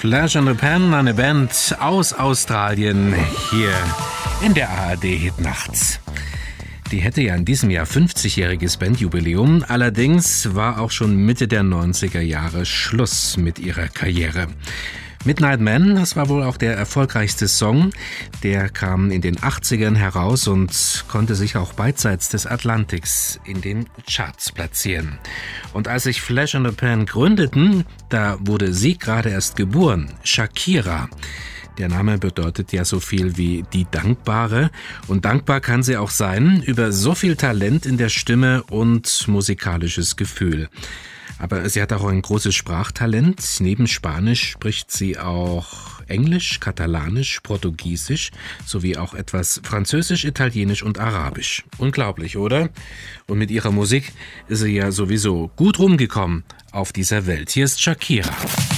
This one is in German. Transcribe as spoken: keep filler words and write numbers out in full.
Flash and the Pan, eine Band aus Australien, hier in der A R D-Hitnacht. Die hätte ja in diesem Jahr fünfzigjähriges Bandjubiläum, allerdings war auch schon Mitte der neunziger Jahre Schluss mit ihrer Karriere. Midnight Man, das war wohl auch der erfolgreichste Song. Der kam in den achtzigern heraus und konnte sich auch beidseits des Atlantiks in den Charts platzieren. Und als sich Flash and the Pan gründeten, da wurde sie gerade erst geboren, Shakira. Der Name bedeutet ja so viel wie die Dankbare. Und dankbar kann sie auch sein über so viel Talent in der Stimme und musikalisches Gefühl. Aber sie hat auch ein großes Sprachtalent. Neben Spanisch spricht sie auch Englisch, Katalanisch, Portugiesisch sowie auch etwas Französisch, Italienisch und Arabisch. Unglaublich, oder? Und mit ihrer Musik ist sie ja sowieso gut rumgekommen auf dieser Welt. Hier ist Shakira.